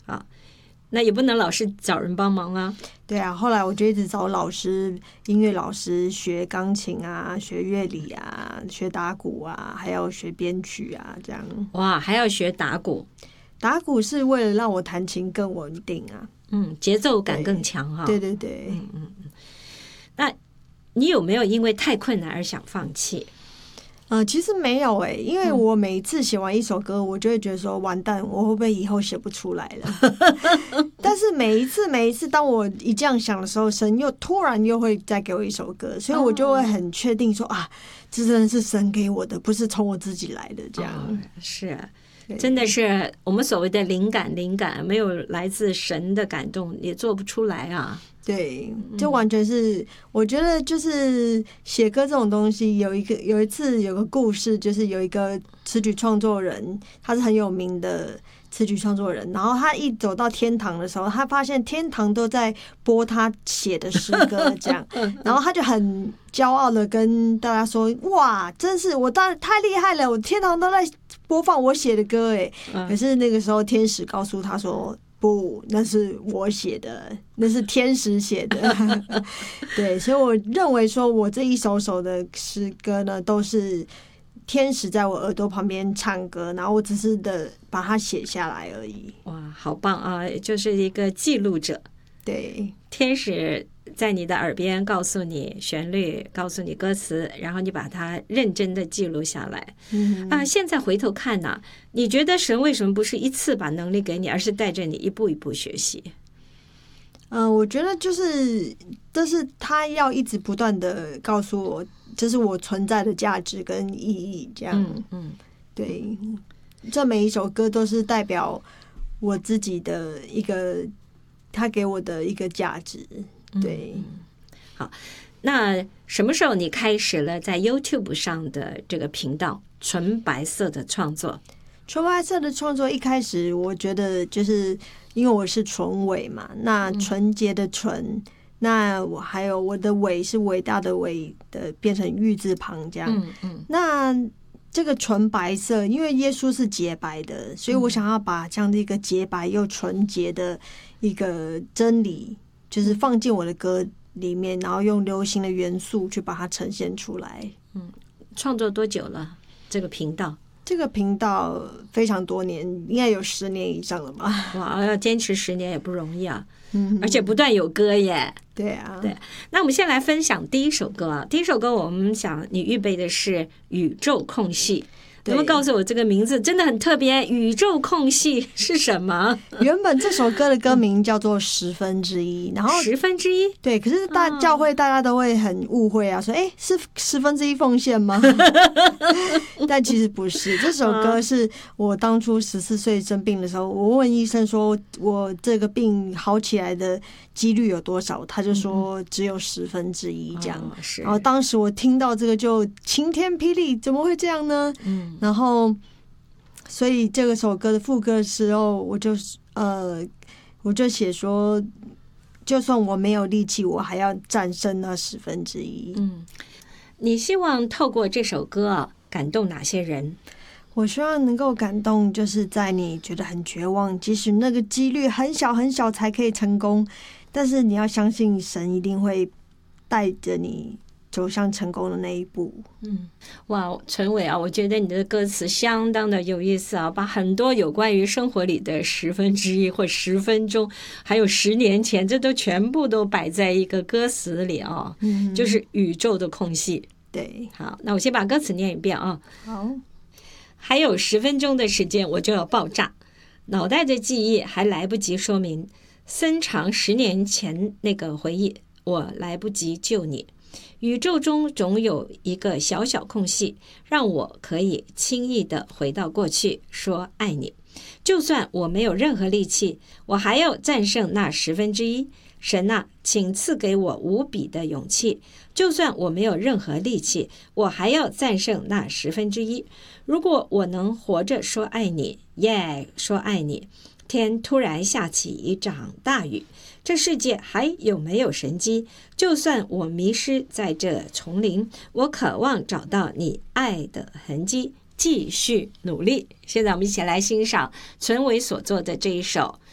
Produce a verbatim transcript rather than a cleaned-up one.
啊，那也不能老是找人帮忙啊。 对啊，后来我就一直找老师，音乐老师学钢琴啊，学乐理啊，学打鼓啊，还要学编曲啊，这样。 哇，还要学打鼓？ 打鼓是为了让我弹琴更稳定啊， 嗯，节奏感更强哈、哦。 对对对， 嗯嗯嗯。那你有没有因为太困难而想放弃？ 呃，其实没有诶、欸，因为我每一次写完一首歌，我就会觉得说，完蛋，我会不会以后写不出来了？但是每一次，每一次，当我一这样想的时候，神又突然又会再给我一首歌，所以我就会很确定说，啊，这真的是神给我的，不是从我自己来的。这样、哦、 是，真的是我们所谓的灵感，灵感没有来自神的感动，也做不出来啊。 对，就完全是、嗯、我觉得就是写歌这种东西，有一个有一次有个故事，就是有一个词曲创作人，他是很有名的词曲创作人，然后他一走到天堂的时候，他发现天堂都在播他写的诗歌，这样，然后他就很骄傲的跟大家说：“哇，真是我当然太厉害了，我天堂都在播放我写的歌哎。”可是那个时候天使告诉他说：“不，那是我写的，那是天使写的。”对，所以我认为说我这一首首的诗歌呢，都是天使在我耳朵旁边唱歌，然后我只是的把它写下来而已。 哇，好棒啊！就是一个记录者。 对， 天使在你的耳边告诉你旋律，告诉你歌词，然后你把它认真的记录下来。嗯啊，现在回头看呢、啊，你觉得神为什么不是一次把能力给你，而是带着你一步一步学习？ 嗯、呃，我觉得就是这是他要一直不断的告诉我，这是我存在的价值跟意义，这样。 嗯嗯， 对，这每一首歌都是代表我自己的一个，他给我的一个价值。对、嗯， 好，那什么时候你开始了在 YouTube 上的这个频道纯白色的创作？ 纯白色的创作一开始，我觉得就是因为我是纯伟嘛，那纯洁的纯。嗯，那我还有我的伟是伟大的伟的，变成玉字旁这样。嗯嗯。那这个纯白色，因为耶稣是洁白的，所以我想要把这样的一个洁白又纯洁的一个真理，就是放进我的歌里面，然后用流行的元素去把它呈现出来。 嗯，创作多久了？这个频道？ 这个频道非常多年，应该有十年以上了吧？ 哇，要坚持十年也不容易啊！嗯，而且不断有歌耶。 对啊， 对。那我们先来分享第一首歌啊。第一首歌我们想你预备的是《宇宙空隙》，能不能告诉我这个名字真的很特别？宇宙空隙是什么？ 原本这首歌的歌名叫做十分之一，然后十分之一， 对，可是大教会大家都会很误会啊，说哎，是十分之一奉献吗？但其实不是，这首歌是我当初十四岁生病的时候，我问医生说我这个病好起来的几率有多少，他就说只有十分之一这样。哦，是。然后当时我听到这个就晴天霹雳，怎么会这样呢？嗯。然后，所以这个首歌的副歌的时候，我就呃，我就写说，就算我没有力气，我还要战胜那十分之一。 嗯，你希望透过这首歌啊，感动哪些人？ 我希望能够感动，就是在你觉得很绝望，即使那个几率很小很小才可以成功，但是你要相信神一定会带着你走向成功的那一步。 嗯，哇，陈伟啊，我觉得你的歌词相当的有意思啊，把很多有关于生活里的十分之一或十分钟，还有十年前，这都全部都摆在一个歌词里啊。嗯，就是宇宙的空隙。 对， 好，那我先把歌词念一遍啊。 好， 还有十分钟的时间，我就要爆炸，脑袋的记忆还来不及说明，深藏十年前那个回忆，我来不及救你。宇宙中总有一个小小空隙，让我可以轻易地回到过去，说爱你。就算我没有任何力气，我还要战胜那十分之一。神啊，请赐给我无比的勇气。就算我没有任何力气，我还要战胜那十分之一。如果我能活着说爱你，耶，说爱你。天突然下起一场大雨，这世界还有没有神迹？就算我迷失在这丛林，我渴望找到你爱的痕迹，继续努力。现在我们一起来欣赏陈伟所做的这一首